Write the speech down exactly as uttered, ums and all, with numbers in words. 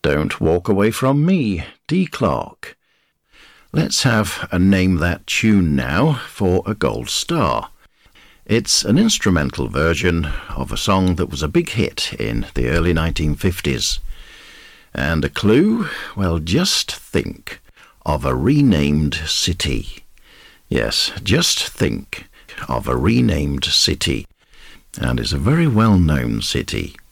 Don't Walk Away From Me, Dee Clark. Let's have a Name That Tune now for a gold star. It's an instrumental version of a song that was a big hit in the early nineteen fifties. And a clue? Well, just think of a renamed city. Yes, just think of a renamed city. And it's a very well-known city.